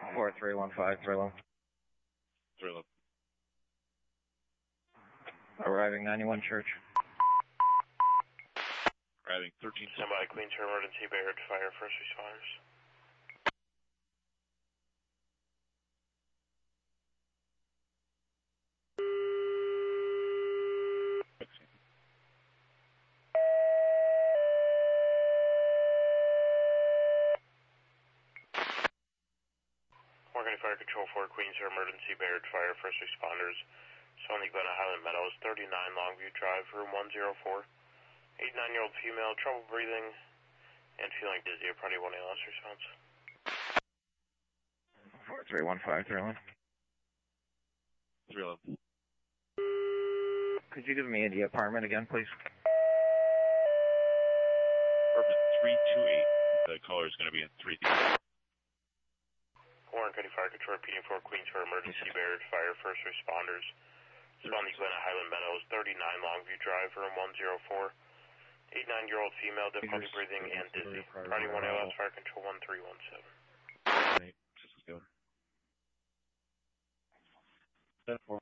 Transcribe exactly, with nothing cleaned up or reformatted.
four three one five, three eleven. three eleven. Arriving ninety-one Church. Arriving thirteen. Stand by, Queens for emergency, Bayard Fire, first responders. Morgan Fire Control four, Queens for emergency, Bayard Fire, first responders. Sony Glen Highland Meadows, thirty-nine Longview Drive, room one oh four. eighty-nine-year-old female, trouble breathing and feeling dizzy. Party one A L S response. four three one five, three eleven. three eleven. Could you give me the apartment again, please? Apartment three two eight. The caller is going to be in three two eight. Warren County Fire Control repeating for Queens for emergency, Bayard Fire, first responders. Swansea Glen Highland Meadows, thirty-nine Longview Drive, room one oh four. eighty-nine-year-old female, difficulty breathing and dizzy. Party one A L S Fire Control one three one seven. This is good. ten four.